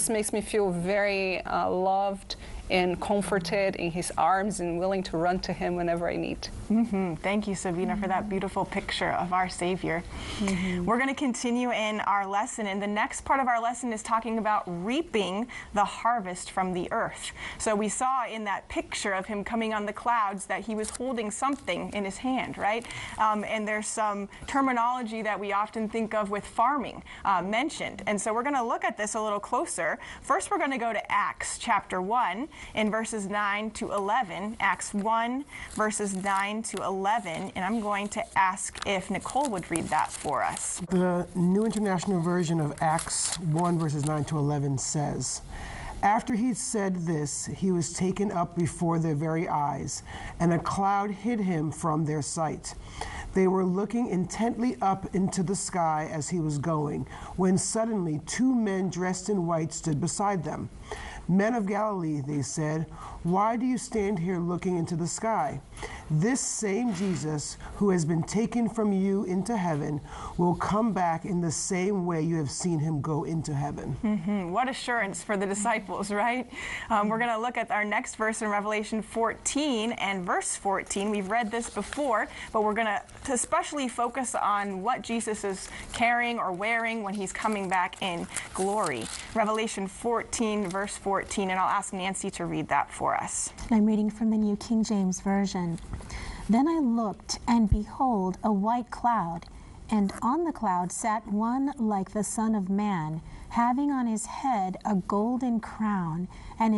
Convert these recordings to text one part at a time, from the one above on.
just makes me feel very loved and comforted in his arms and willing to run to him whenever I need. Thank you, Sabina, for that beautiful picture of our Savior. We're going to continue in our lesson, and the next part of our lesson is talking about reaping the harvest from the earth. So we saw in that picture of him coming on the clouds that he was holding something in his hand, right? And there's some terminology that we often think of with farming mentioned. And so we're going to look at this a little closer. First, we're going to go to Acts chapter 1 in verses 9 to 11. Acts 1, verses 9 to 11. And I'm going to ask if Nicole would read that for us. The New International Version of Acts 1, verses 9 to 11 says, "After he said this, he was taken up before their very eyes, and a cloud hid him from their sight. They were looking intently up into the sky as he was going, when suddenly 2 men dressed in white stood beside them. 'Men of Galilee,' they said, 'why do you stand here looking into the sky? This same Jesus who has been taken from you into heaven will come back in the same way you have seen him go into heaven.'" What assurance for the disciples, right? We're going to look at our next verse in Revelation 14 and verse 14. We've read this before, but we're going to especially focus on what Jesus is carrying or wearing when he's coming back in glory. Revelation 14, verse 14, and I'll ask Nancy to read that for us. I'm reading from the New King James Version. "Then I looked, and behold, a white cloud, and on the cloud sat one like the Son of Man, having on his head a golden crown, and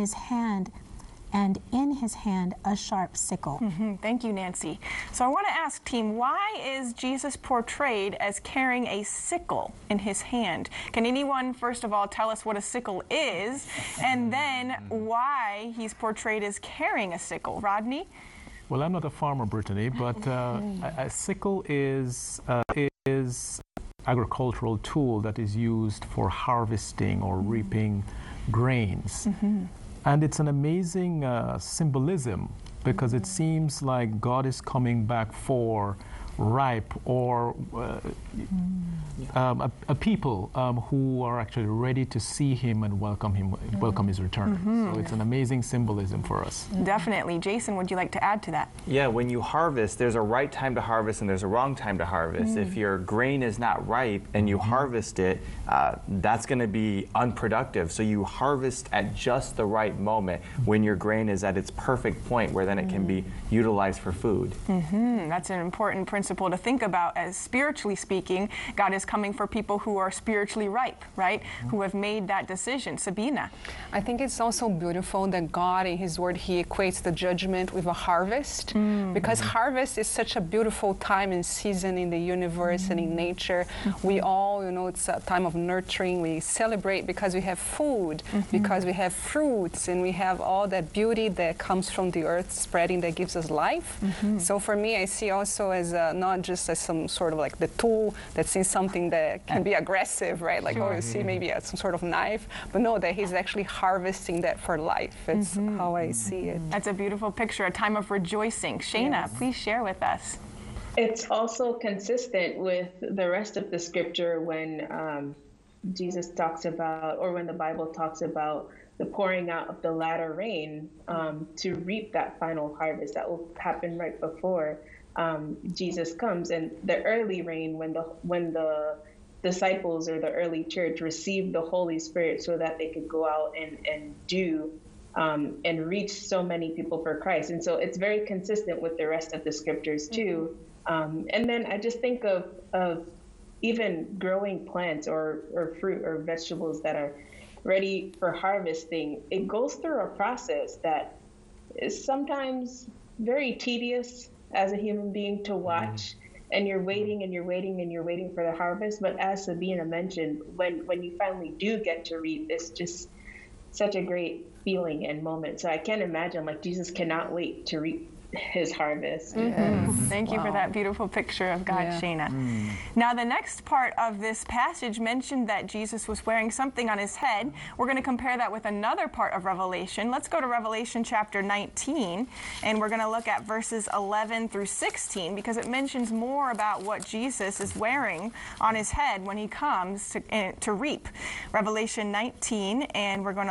in his hand a sharp sickle." Thank you, Nancy. So I want to ask, team, why is Jesus portrayed as carrying a sickle in his hand? Can anyone, first of all, tell us what a sickle is, and then why he's portrayed as carrying a sickle? Rodney? Well, I'm not a farmer, Brittany, but a sickle is agricultural tool that is used for harvesting or reaping grains. And it's an amazing symbolism, because it seems like God is coming back for ripe or a people who are actually ready to see him and welcome his return. So it's an amazing symbolism for us. Definitely. Jason, would you like to add to that? Yeah, when you harvest, there's a right time to harvest and there's a wrong time to harvest. If your grain is not ripe and you harvest it, that's going to be unproductive. So you harvest at just the right moment when your grain is at its perfect point, where then it can be utilized for food. That's an important principle to think about, as spiritually speaking, God is coming for people who are spiritually ripe, right? Who have made that decision. Sabina? I think it's also beautiful that God, in his word, he equates the judgment with a harvest, because harvest is such a beautiful time and season in the universe and in nature. We all, it's a time of nurturing. We celebrate because we have food, because we have fruits, and we have all that beauty that comes from the earth spreading that gives us life. So for me, I see also as not just as some sort of like the tool that's in something that can be aggressive, right? Like, you see maybe some sort of knife, but no, that he's actually harvesting that for life. It's how I see it. That's a beautiful picture, a time of rejoicing. Shayna, please share with us. It's also consistent with the rest of the scripture when Jesus talks about, or when the Bible talks about the pouring out of the latter rain to reap that final harvest that will happen right before Jesus comes. And the early rain, when the disciples or the early church received the Holy Spirit so that they could go out and do and reach so many people for Christ. And so it's very consistent with the rest of the scriptures too. And then I just think of even growing plants or fruit or vegetables that are ready for harvesting. It goes through a process that is sometimes very tedious as a human being to watch. And you're waiting and you're waiting and you're waiting for the harvest. But as Sabina mentioned, when you finally do get to reap, it's just such a great feeling and moment. So I can't imagine, like, Jesus cannot wait to reap his harvest. Thank you for that beautiful picture of God, Yeah. Shayna. Now, the next part of this passage mentioned that Jesus was wearing something on his head. We're going to compare that with another part of Revelation. Let's go to Revelation chapter 19, and we're going to look at verses 11 through 16, because it mentions more about what Jesus is wearing on his head when he comes to reap. Revelation 19, and we're going to